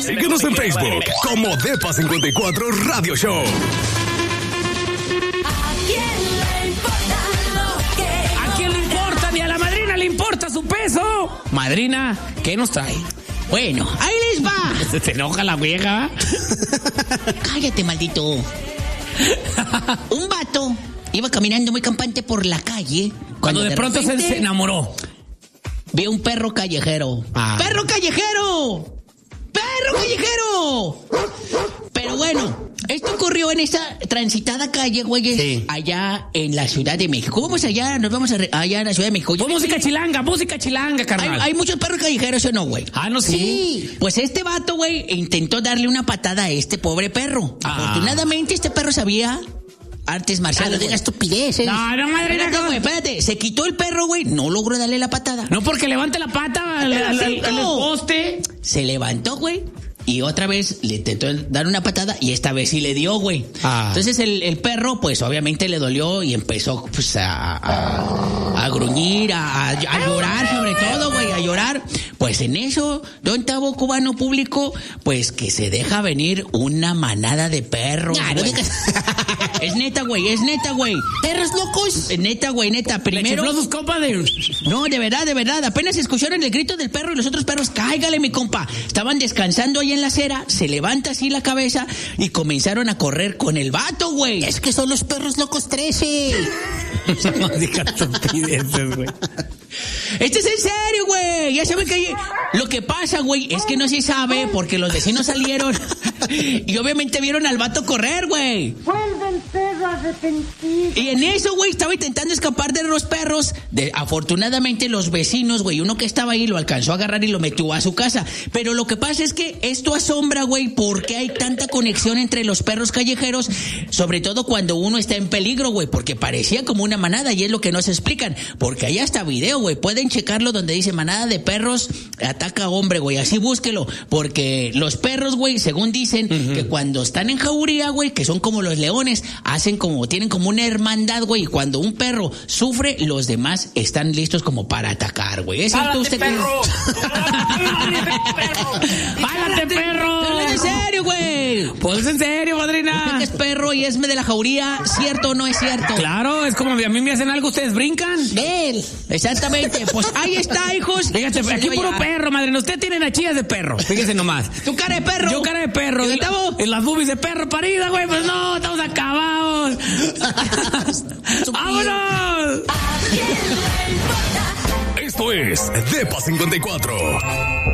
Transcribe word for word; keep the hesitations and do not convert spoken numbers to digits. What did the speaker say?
Síguenos en Facebook como Depa cincuenta y cuatro Radio Show. ¿A quién le importa? Ni a la madrina le importa su peso. Madrina, ¿qué nos trae? Bueno, ahí les va. ¿Se enoja la vieja? Cállate, maldito. Un vato iba caminando muy campante por la calle. Cuando, Cuando de, de pronto repente se, se enamoró. Vio un perro callejero. Ah. ¡Perro callejero! ¡Perro callejero! Pero bueno, esto ocurrió en esa transitada calle, güey, Sí. allá en la Ciudad de México. Vamos allá, nos vamos a re- allá en la Ciudad de México. Pues música chilanga, música chilanga, Hay, carnal. hay muchos perros callejeros, ¿o no, güey? Ah, no, sí. Pues este vato, güey, intentó darle una patada a este pobre perro. Ah. Afortunadamente, este perro sabía artes marciales. no digas estupideces. No, no, madrina. Espérate, ¿cómo? güey, espérate. Se quitó el perro, güey. No logró darle la patada. No porque levante la pata al, al- al- al poste. Se levantó, güey. Y otra vez le intentó dar una patada y esta vez sí le dio, güey. Ah. Entonces el, el perro, pues obviamente le dolió y empezó pues a, a, a gruñir, a, a, a llorar sobre todo, güey, a llorar. Pues en eso, don Tavo Cubano Público, pues que se deja venir una manada de perros. Ya, no güey. digas. Es neta, güey, es neta, güey. Perros locos. Es neta, güey, neta. Le Primero... chifló sus compas de... No, de verdad, de verdad. Apenas escucharon el grito del perro y los otros perros, cáigale, mi compa. Estaban descansando ahí en la acera, se levanta así la cabeza y comenzaron a correr con el vato, güey. Es que son los perros locos trece. No digas estupideces, güey. Este es en serio, güey. Ya saben que hay... Lo que pasa, güey, es que no se sabe porque los vecinos salieron y obviamente vieron al vato correr, güey. Vuelve el perro arrepentido. Y en eso, güey, estaba intentando escapar de los perros. De, afortunadamente, los vecinos, güey, uno que estaba ahí lo alcanzó a agarrar y lo metió a su casa. Pero lo que pasa es que esto asombra, güey, por qué hay tanta conexión entre los perros callejeros, sobre todo cuando uno está en peligro, güey, porque parecía como una manada y es lo que no se explican. Porque hay hasta video, güey, pueden checarlo donde dice manada de perros ataca hombre, güey, así búsquelo. Porque los perros, güey, según dicen, uh-huh. que cuando están en jauría, güey, que son como los leones, hacen como, tienen como una hermandad, güey, y cuando un perro sufre, los demás están listos como para atacar, güey. ¿Es cierto usted? perro! ¡Pálate, perro! Pero es en serio, güey. Pues es en serio, Usted madrina. que es perro y es de la jauría, ¿cierto o no es cierto? Claro, es como a mí me hacen algo, ustedes brincan. Él. Exactamente. Pues ahí está, hijos. Fíjate, Pues, aquí vaya. puro perro, madrina. Usted tiene nachillas de perro. Fíjese nomás. Tu cara de perro. Yo cara de perro. ¿Y Y, Gustavo? y las boobies de perro parida, güey. Pues no, estamos acabados. ¡Vámonos! Esto es Depa cincuenta y cuatro.